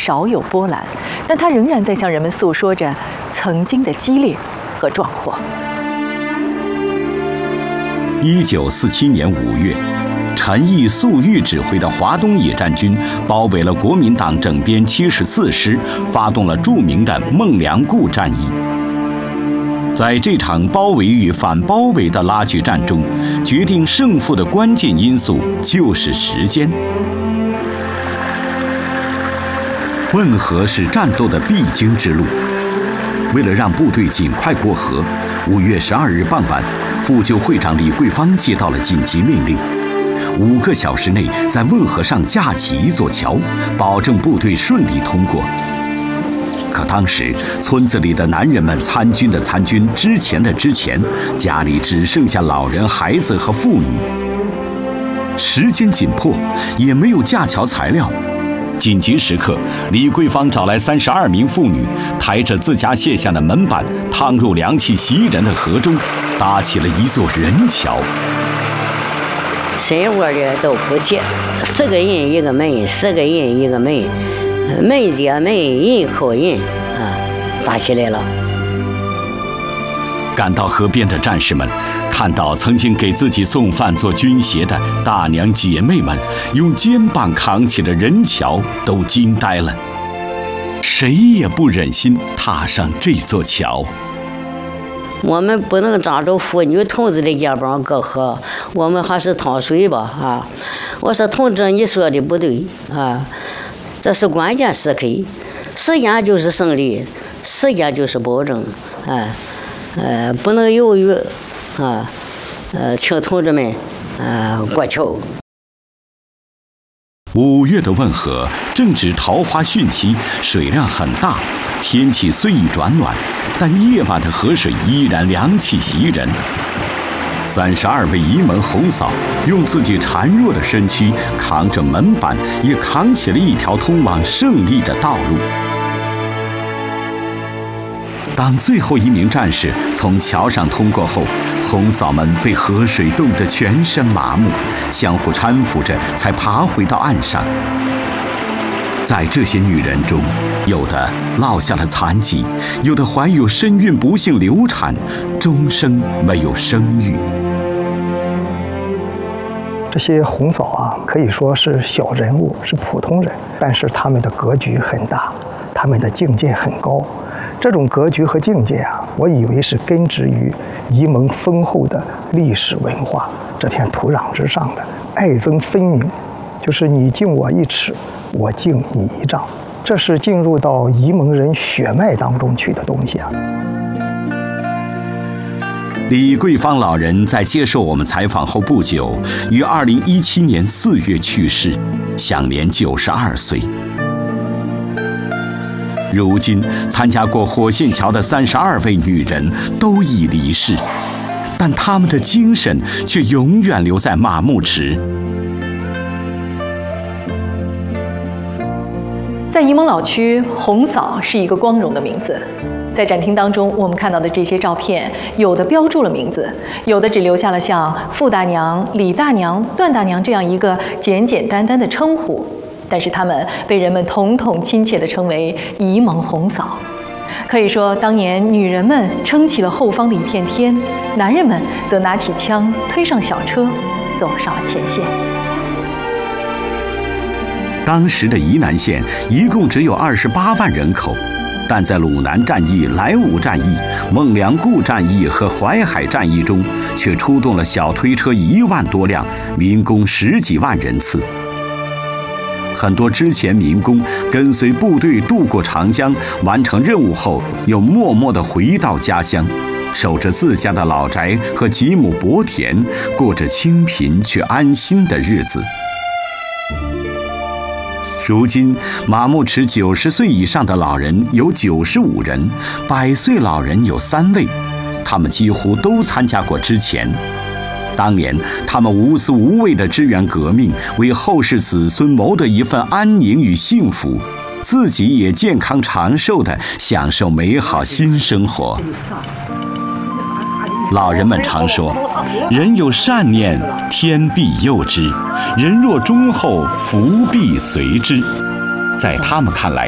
少有波澜，但它仍然在向人们诉说着曾经的激烈和壮阔。 1947年5月，陈毅、粟裕指挥的华东野战军包围了国民党整编74师，发动了著名的孟良崮战役。在这场包围与反包围的拉锯战中，决定胜负的关键因素就是时间。汶河是战斗的必经之路，为了让部队尽快过河，5月12日傍晚，副救会长李桂芳接到了紧急命令，5个小时内在汶河上架起一座桥，保证部队顺利通过。可当时村子里的男人们参军的参军，之前的之前，家里只剩下老人、孩子和妇女。时间紧迫，也没有架桥材料。紧急时刻，李桂芳找来32名妇女，抬着自家卸下的门板，趟入凉气袭人的河中，搭起了一座人桥。 深窝的都不齐，4个人一个门，4个人一个门，门接门，人扣人搭起来了。 赶到河边的战士们看到曾经给自己送饭做军鞋的大娘姐妹们用肩膀扛起了人桥，都惊呆了。谁也不忍心踏上这座桥。 我们不能仗着妇女同志的肩膀过河，我们还是趟水吧我说同志，你说的不对这是关键时刻，时间就是胜利，时间就是保证不能犹豫请同志们过桥。 5月的汶河正值桃花汛期，水量很大，天气虽已转暖，但夜晚的河水依然凉气袭人。32位沂蒙红嫂用自己孱弱的身躯扛着门板，也扛起了一条通往胜利的道路。当最后一名战士从桥上通过后，红嫂们被河水冻得全身麻木，相互搀扶着才爬回到岸上。在这些女人中，有的落下了残疾，有的怀有身孕不幸流产，终生没有生育。 这些红嫂可以说是小人物，是普通人，但是他们的格局很大，他们的境界很高。这种格局和境界我以为是根植于沂蒙丰厚的历史文化这片土壤之上的，爱憎分明，就是你敬我1尺，我敬你1丈，这是进入到沂蒙人血脉当中去的东西李桂芳老人在接受我们采访后不久，于2017年4月去世，享年92岁。如今，参加过火线桥的32位女人都已离世，但她们的精神却永远留在马木池。 在沂蒙老区，红嫂是一个光荣的名字。在展厅当中，我们看到的这些照片，有的标注了名字，有的只留下了像傅大娘、李大娘、段大娘这样一个简简单单的称呼。但是他们被人们统统亲切地称为沂蒙红嫂。可以说，当年女人们撑起了后方的一片天，男人们则拿起枪，推上小车，走上了前线。 当时的沂南县一共只有28万人口，但在鲁南战役、莱芜战役、孟良崮战役和淮海战役中，却出动了小推车1万多辆，民工10几万人次。很多之前民工跟随部队渡过长江，完成任务后，又默默地回到家乡，守着自家的老宅和几亩薄田，过着清贫却安心的日子。如今，马木池90岁以上的老人有95人，100岁老人有3位，他们几乎都参加过之前。当年，他们无私无畏地支援革命，为后世子孙谋得一份安宁与幸福，自己也健康长寿地享受美好新生活。老人们常说，人有善念，天必佑之；人若忠厚，福必随之。在他们看来，